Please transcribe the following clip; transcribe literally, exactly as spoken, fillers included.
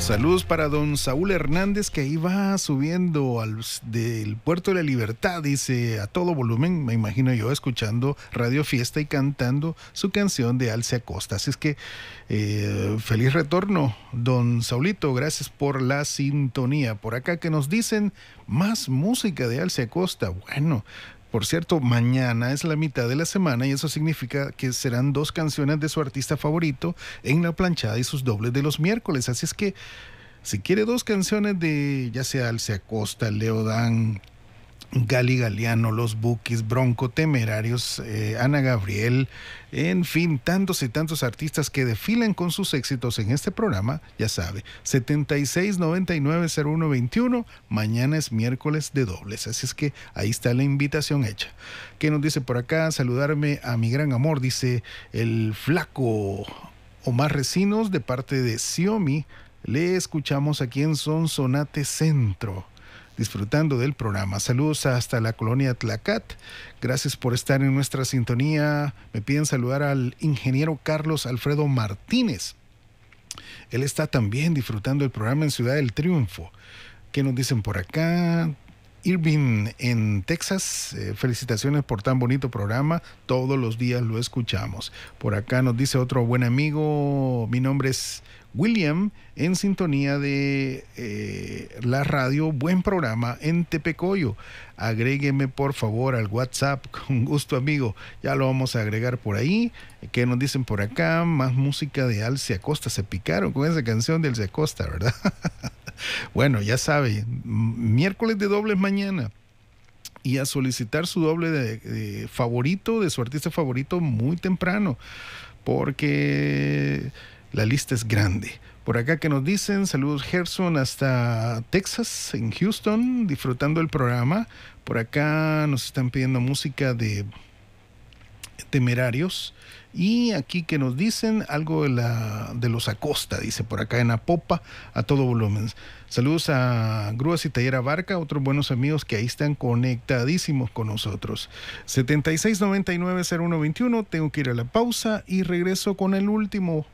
Saludos para don Saúl Hernández, que ahí va subiendo al, del Puerto de la Libertad, dice, a todo volumen, me imagino yo, escuchando Radio Fiesta y cantando su canción de Alce Acosta. Así es que eh, feliz retorno, don Saulito, gracias por la sintonía. Por acá que nos dicen más música de Alce Acosta. Bueno, por cierto, mañana es la mitad de la semana y eso significa que serán dos canciones de su artista favorito en la planchada y sus dobles de los miércoles. Así es que si quiere dos canciones de ya sea Alce Acosta, Leo Dan, Gali Galeano, Los Bukis, Bronco, Temerarios, eh, Ana Gabriel, en fin, tantos y tantos artistas que desfilan con sus éxitos en este programa, ya sabe, setenta y seis noventa y nueve cero uno veintiuno, mañana es miércoles de dobles, así es que ahí está la invitación hecha. ¿Qué nos dice por acá? Saludarme a mi gran amor, dice el flaco Omar Recinos, de parte de Xiaomi, le escuchamos aquí en Sonsonate Centro, disfrutando del programa. Saludos hasta la colonia Tlacat. Gracias por estar en nuestra sintonía. Me piden saludar al ingeniero Carlos Alfredo Martínez. Él está también disfrutando el programa en Ciudad del Triunfo. ¿Qué nos dicen por acá? Irving en Texas, eh, felicitaciones por tan bonito programa, todos los días lo escuchamos. Por acá nos dice otro buen amigo, mi nombre es William, en sintonía de eh, la radio, buen programa en Tepecoyo. Agrégueme por favor al WhatsApp, con gusto amigo, ya lo vamos a agregar por ahí. ¿Qué nos dicen por acá? Más música de Alce Acosta, se picaron con esa canción de Alce Acosta, ¿verdad? Bueno, ya sabe, miércoles de dobles mañana. Y a solicitar su doble de, de favorito, de su artista favorito, muy temprano, porque la lista es grande. Por acá que nos dicen, saludos Gerson hasta Texas, en Houston, disfrutando el programa. Por acá nos están pidiendo música de Temerarios. Y aquí que nos dicen algo de, la, de los Acosta, dice por acá en Apopa, a todo volumen. Saludos a Grúas y Taller Abarca, otros buenos amigos que ahí están conectadísimos con nosotros. setenta y seis noventa y nueve cero uno veintiuno, tengo que ir a la pausa y regreso con el último